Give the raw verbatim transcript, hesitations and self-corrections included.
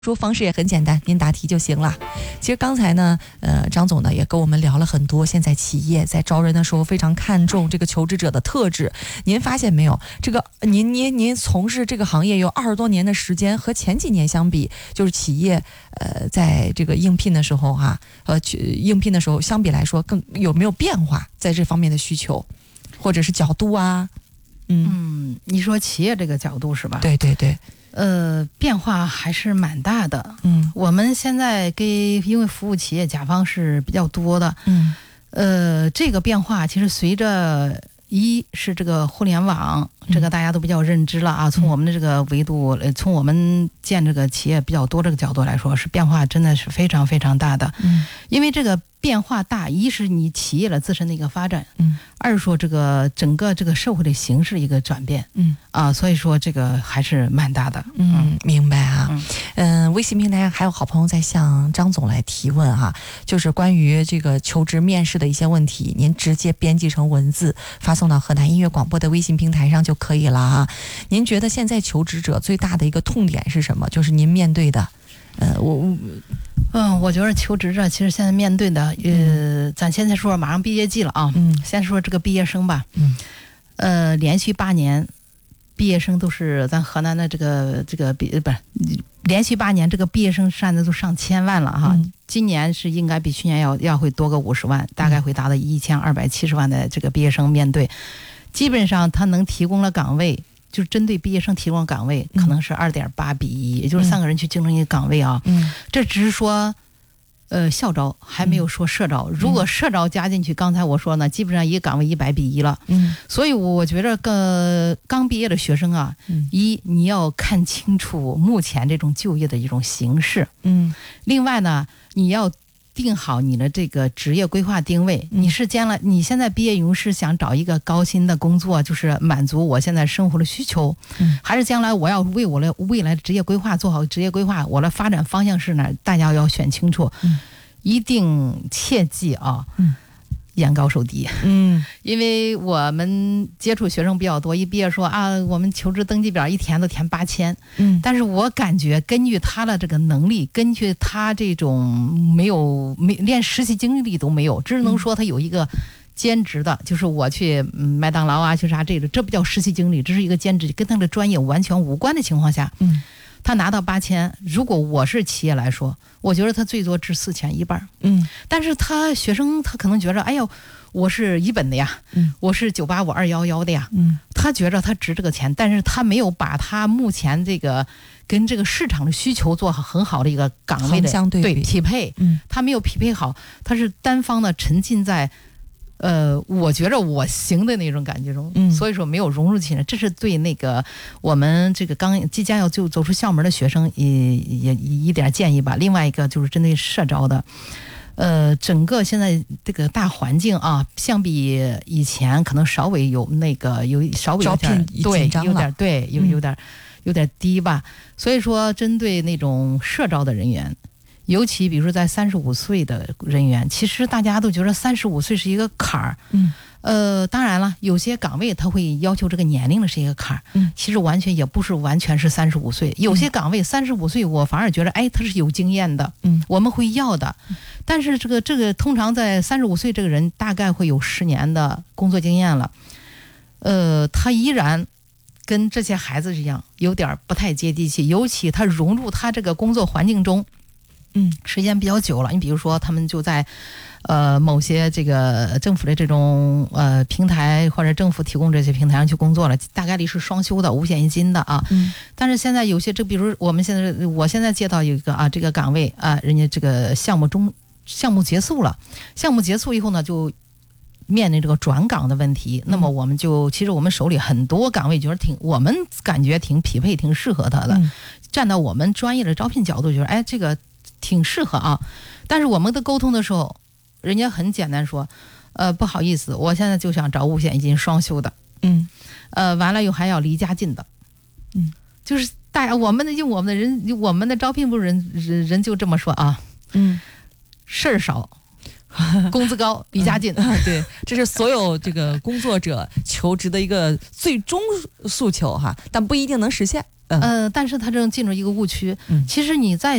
说方式也很简单，您答题就行了。其实刚才呢，呃，张总呢也跟我们聊了很多，现在企业在招人的时候非常看重这个求职者的特质。您发现没有？这个您您您从事这个行业有二十多年的时间，和前几年相比，就是企业呃在这个应聘的时候哈、啊，呃去应聘的时候相比来说更有没有变化在这方面的需求，或者是角度啊？嗯嗯，你说企业这个角度是吧？ 对对对。 呃，变化还是蛮大的。 嗯， 我们现在给因为服务企业甲方是比较多的。 嗯， 呃，这个变化其实随着一是这个互联网，这个大家都比较认知了啊。从我们的这个维度，呃，从我们建这个企业比较多这个角度来说，是变化真的是非常非常大的。 嗯， 因为这个变化大，一是你企业的自身的一个发展， 嗯， 二是说这个整个这个社会的形势一个转变， 嗯啊，所以说这个还是蛮大的。 嗯，明白啊。 嗯， 嗯，微信平台还有好朋友在向张总来提问哈、啊，就是关于这个求职面试的一些问题，您直接编辑成文字发送到河南音乐广播的微信平台上就可以了啊。您觉得现在求职者最大的一个痛点是什么？就是您面对的，呃，我我。 嗯，我觉得求职者其实现在面对的，呃，嗯、咱现在说马上毕业季了啊， 嗯， 先说这个毕业生吧， 嗯， 呃，连续八年，毕业生都是咱河南的这个这个毕不是连续八年这个毕业生现在都上千万了哈， 嗯、 今年是应该比去年要要会多个五十万，大概会达到一千二百七十万的这个毕业生面对，基本上他能提供了岗位。就是针对毕业生提供岗位，可能是二点八比一，也就是三个人去竞争一个岗位啊。 嗯， 这只是说，呃，校招还没有说社招。嗯、如果社招加进去，刚才我说呢，基本上一个岗位一百比一了。 嗯， 所以我觉得个刚毕业的学生啊， 嗯、 一你要看清楚目前这种就业的一种形势。 嗯， 另外呢，你要定好你的这个职业规划定位，你是将来你现在毕业以后是想找一个高薪的工作，就是满足我现在生活的需求， 嗯， 还是将来我要为我的未来的职业规划做好职业规划，我的发展方向是哪？大家要选清楚， 嗯， 一定切记啊， 嗯， 眼高手低， 嗯， 因为我们接触学生比较多，一毕业说啊，我们求职登记表一填都填八千， 嗯， 但是我感觉根据他的这个能力，根据他这种没有没连实习经历都没有，只能说他有一个兼职的，就是我去麦当劳啊，去啥这个，这不叫实习经历，这是一个兼职，跟他的专业完全无关的情况下， 嗯， 他拿到八千，如果我是企业来说，我觉得他最多值四千一半， 嗯， 但是他学生他可能觉得，哎呦，我是一本的呀， 嗯， 我是九八五二幺幺的呀， 嗯， 他觉得他值这个钱，但是他没有把他目前这个跟这个市场的需求做很好的一个岗位的相对对匹配， 嗯， 他没有匹配好，他是单方的沉浸在。呃，我觉着我行的那种感觉中， 嗯， 所以说没有融入进来，这是对那个我们这个刚即将要就走出校门的学生也也一点建议吧。另外一个就是针对社招的，呃，整个现在这个大环境啊，相比以前可能稍微有那个有稍微有点对有点对有有点、嗯、有点低吧。所以说，针对那种社招的人员。尤其比如说在三十五岁的人员，其实大家都觉得三十五岁是一个坎儿， 嗯， 呃，当然了，有些岗位他会要求这个年龄的是一个坎儿， 嗯， 其实完全也不是完全是三十五岁，有些岗位三十五岁，我反而觉得，哎，他是有经验的， 嗯， 我们会要的，但是这个这个通常在三十五岁这个人大概会有十年的工作经验了，呃，他依然。跟这些孩子一样，有点不太接地气，尤其他融入他这个工作环境中。 嗯， 时间比较久了，你比如说他们就在，呃，某些这个政府的这种呃平台或者政府提供这些平台上去工作了，大概率是双休的、五险一金的啊。 嗯。 但是现在有些，这比如我们现在，我现在接到有一个啊，这个岗位啊，人家这个项目中项目结束了，项目结束以后呢，就面临这个转岗的问题。那么我们就其实我们手里很多岗位，觉得挺我们感觉挺匹配、挺适合他的。 嗯、 站到我们专业的招聘角度，觉得哎这个。挺适合啊，但是我们的沟通的时候，人家很简单说，呃，不好意思，我现在就想找五险一金双休的， 嗯， 呃，完了又还要离家近的， 嗯， 就是大家我们的用我们的人，我们的招聘部人人人就这么说啊， 嗯， 事儿少， 工资高，离家近。 嗯、对，这是所有这个工作者求职的一个最终诉求哈，但不一定能实现。 呃，但是他正进入一个误区。 嗯、 其实你在